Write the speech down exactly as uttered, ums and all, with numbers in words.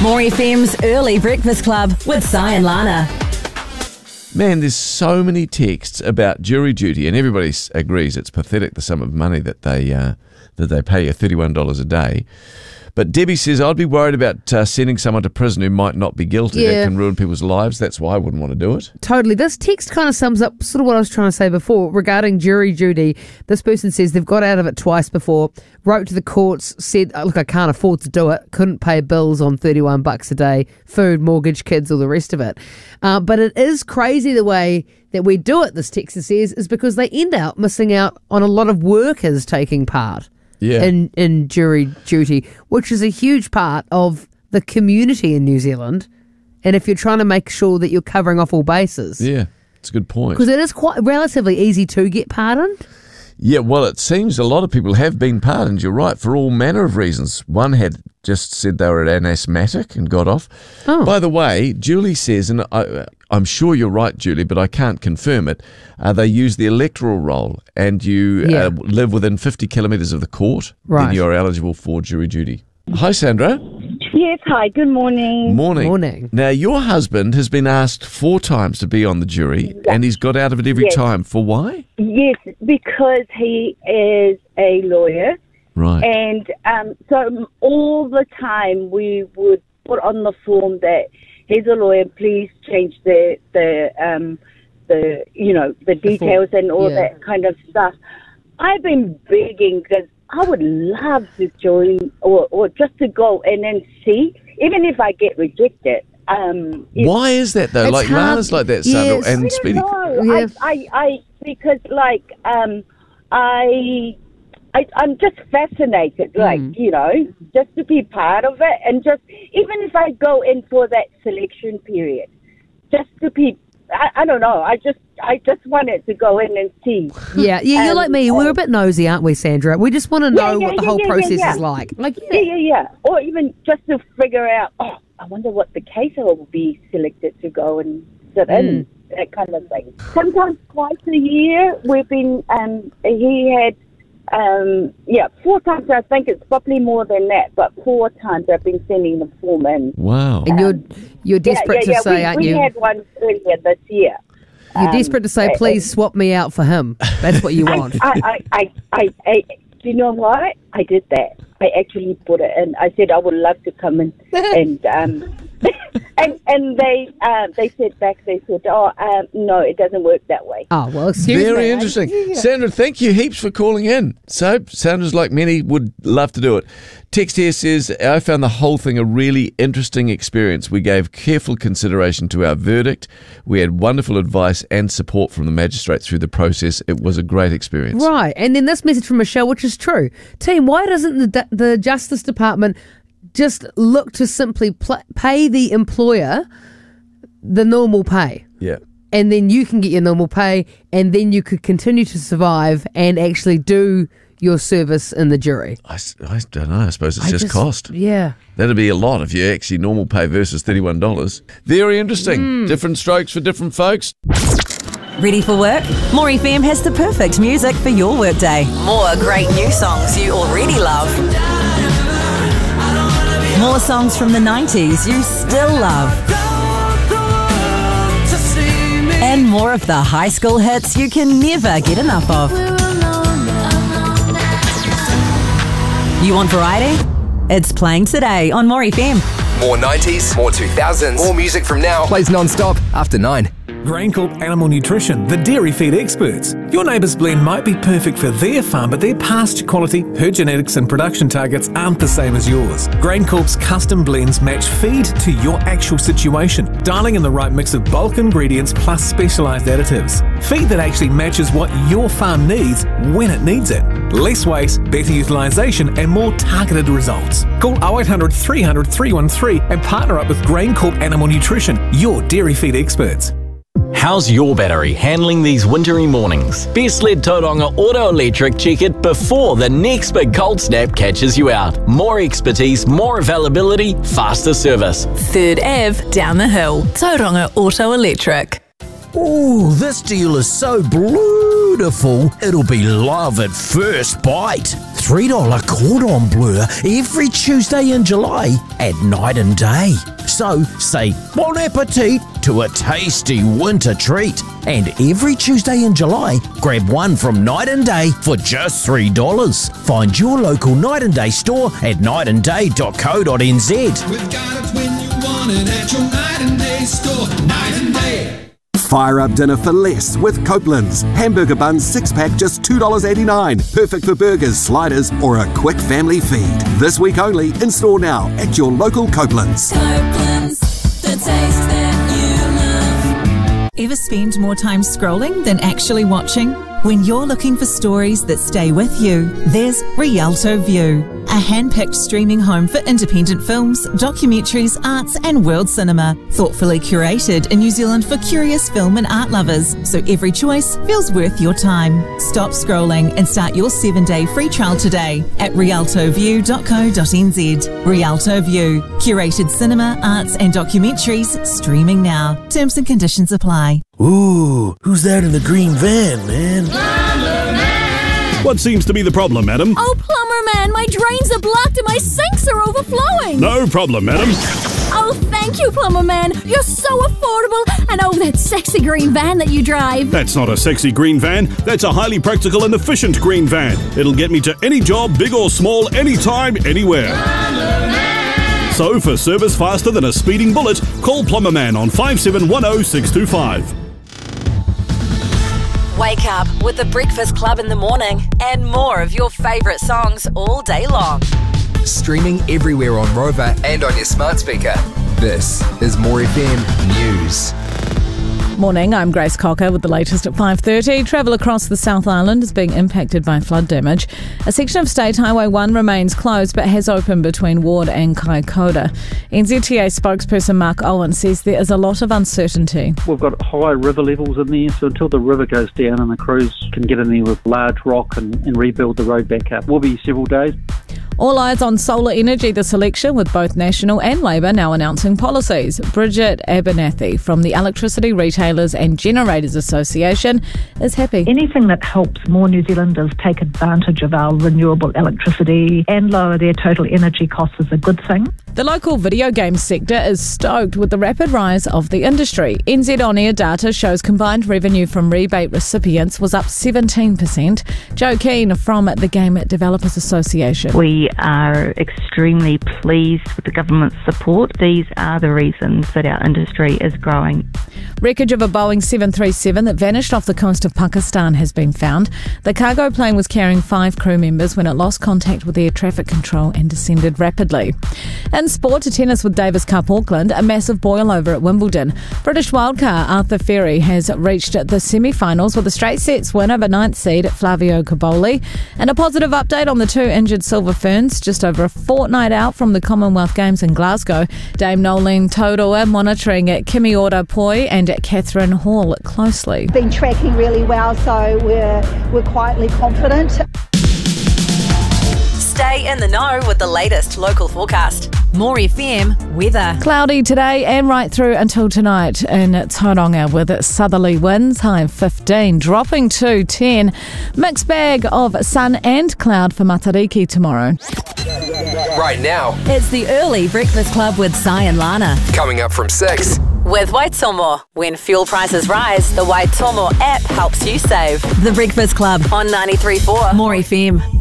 More F M's Early Breakfast Club with Si and Lana. Man, there's so many texts about jury duty, and everybody s- agrees it's pathetic, the sum of money that they uh, that they pay you, thirty-one dollars a day. But Debbie says, I'd be worried about uh, sending someone to prison who might not be guilty. Yeah. That can ruin people's lives. That's why I wouldn't want to do it. Totally. This text kind of sums up sort of what I was trying to say before regarding jury duty. This person says they've got out of it twice before, wrote to the courts, said, oh, look, I can't afford to do it, couldn't pay bills on thirty-one bucks a day, food, mortgage, kids, all the rest of it. Uh, but it is crazy the way that we do it, this texter says, is because they end up missing out on a lot of workers taking part. Yeah. In, in jury duty, which is a huge part of the community in New Zealand. And if you're trying to make sure that you're covering off all bases. Yeah, it's a good point. Because it is quite relatively easy to get pardoned. Yeah, well, it seems a lot of people have been pardoned, you're right, for all manner of reasons. One had just said they were an asthmatic and got off. Oh. By the way, Julie says, and I, I'm sure you're right, Julie, but I can't confirm it, uh, they use the electoral roll and you Yeah. uh, live within fifty kilometres of the court, Right. then you're eligible for jury duty. Hi, Sandra. Yes, hi, good morning. Morning. Morning. Now, your husband has been asked four times to be on the jury, and he's got out of it every Yes. time. For why? Yes, because he is a lawyer, Right. and um, so all the time we would put on the form that he's a lawyer, please change the, the, um, the you know, the details and all yeah. that kind of stuff. I've been begging because I would love to join or, or just to go and then see, even if I get rejected. Um, if- Why is that, though? It's like, hard. Lana's like that, Sandra, Yes. and I Speedy. don't know. Yeah. I, I, I, because like, um, I, I, I'm just fascinated, like, you know, just to be part of it, and just even if I go in for that selection period, just to be, I, I don't know, I just, I just wanted to go in and see. Yeah, yeah, you're Um, like me. We're a bit nosy, aren't we, Sandra? We just want to know Yeah, yeah, what the yeah, whole yeah, process yeah, yeah. is like. Like, Yeah, yeah, yeah. Or even just to figure out, oh, I wonder what the case I will be selected to go and sit in, that kind of thing. Sometimes twice a year we've been, um, he had, um, yeah, four times, I think it's probably more than that, but four times I've been sending the form in. Wow. and you're you're desperate yeah, yeah, to say, we, aren't we you? had one earlier this year. You're Um, desperate to say, uh, please swap me out for him. That's what you want. I, I, I, I, I, do you know what? I did that. I actually put it in. I said I would love to come in, and um, and and they uh, they said back. They said, oh, um, no, it doesn't work that way. Oh, well, excuse Very me. interesting. Sandra, thank you heaps for calling in. So, Sandra's like many would love to do it. Text here says, I found the whole thing a really interesting experience. We gave careful consideration to our verdict. We had wonderful advice and support from the magistrate through the process. It was a great experience. Right, and then this message from Michelle, which is true. Team, why doesn't the the Justice Department just look to simply pl- pay the employer the normal pay? Yeah. And then you can get your normal pay, and then you could continue to survive and actually do your service in the jury. I, s- I don't know. I suppose it's I just, cost. Yeah. That'd be a lot if you actually normal pay versus thirty-one dollars. Very interesting. Different strokes for different folks. Ready for work? More F M has the perfect music for your workday. More great new songs you already love. More songs from the nineties you still love. And more of the high school hits you can never get enough of. You want variety? It's playing today on More F M. More nineties, more two thousands, more music from now. Plays non-stop after nine. GrainCorp Animal Nutrition, the dairy feed experts. Your neighbour's blend might be perfect for their farm, but their pasture quality, herd genetics and production targets aren't the same as yours. GrainCorp's custom blends match feed to your actual situation, dialing in the right mix of bulk ingredients plus specialised additives. Feed that actually matches what your farm needs when it needs it. Less waste, better utilisation and more targeted results. Call oh eight hundred, three hundred, three one three and partner up with GrainCorp Animal Nutrition, your dairy feed experts. How's your battery handling these wintry mornings? Best let Tauranga Auto Electric check it before the next big cold snap catches you out. More expertise, more availability, faster service. Third Avenue down the hill. Tauranga Auto Electric. Ooh, this deal is so beautiful, it'll be love at first bite. three dollars cordon bleu every Tuesday in July at Night and Day. So say bon appetit to a tasty winter treat. And every Tuesday in July, grab one from Night and Day for just three dollars. Find your local Night and Day store at night and day dot co dot n z. We've got it when you want it at your Night and Day store. Night and Day. Fire up dinner for less with Copeland's. Hamburger buns six pack just two dollars eighty-nine. Perfect for burgers, sliders or a quick family feed. This week only, in store now at your local Copeland's. Copeland's, the taste that you love. Ever spend more time scrolling than actually watching? When you're looking for stories that stay with you, there's Rialto View, a hand-picked streaming home for independent films, documentaries, arts and world cinema. Thoughtfully curated in New Zealand for curious film and art lovers, so every choice feels worth your time. Stop scrolling and start your seven-day free trial today at rialto view dot co dot n z. Rialto View, curated cinema, arts and documentaries streaming now. Terms and conditions apply. Ooh, who's that in the green van, man? What seems to be the problem, madam? Oh, plumber man, my drains are blocked and my sinks are overflowing. No problem, madam. Oh, thank you, plumber man. You're so affordable. And oh, that sexy green van that you drive. That's not a sexy green van. That's a highly practical and efficient green van. It'll get me to any job, big or small, anytime, anywhere. So, for service faster than a speeding bullet, call Plumber Man on five seven one zero six two five. Wake up with the Breakfast Club in the morning and more of your favourite songs all day long. Streaming everywhere on Rover and on your smart speaker. This is More F M News. Morning, I'm Grace Cocker with the latest at five thirty. Travel across the South Island is being impacted by flood damage. A section of State Highway one remains closed but has opened between Ward and Kaikoura. N Z T A spokesperson Mark Owen says there is a lot of uncertainty. We've got high river levels in there, so until the river goes down and the crews can get in there with large rock and, and rebuild the road back up, will be several days. All eyes on solar energy this election, with both National and Labour now announcing policies. Bridget Abernathy from the Electricity Retailers and Generators Association is happy. Anything that helps more New Zealanders take advantage of our renewable electricity and lower their total energy costs is a good thing. The local video game sector is stoked with the rapid rise of the industry. N Z On Air data shows combined revenue from rebate recipients was up seventeen percent. Joe Keane from the Game Developers Association. We are extremely pleased with the government's support. These are the reasons that our industry is growing. Wreckage of a Boeing seven thirty-seven that vanished off the coast of Pakistan has been found. The cargo plane was carrying five crew members when it lost contact with air traffic control and descended rapidly. In sport, to tennis with Davis Cup Auckland, a massive boil over at Wimbledon. British wildcard Arthur Ferry has reached the semi-finals with a straight sets win over ninth seed Flavio Cobolli. And a positive update on the two injured Silver Ferns just over a fortnight out from the Commonwealth Games in Glasgow. Dame Nolene Tauroa monitoring at Kimi Ora Poi and at Catherine Hall closely. Been tracking really well, so we're we're quietly confident. Stay in the know with the latest local forecast. More F M weather. Cloudy today and right through until tonight in Tauranga with southerly winds, high of fifteen, dropping to ten. Mixed bag of sun and cloud for Matariki tomorrow. Right now, it's the early Breakfast Club with Si and Lana. Coming up from six. With Waitomo. When fuel prices rise, the Waitomo app helps you save. The Breakfast Club on ninety-three point four More F M.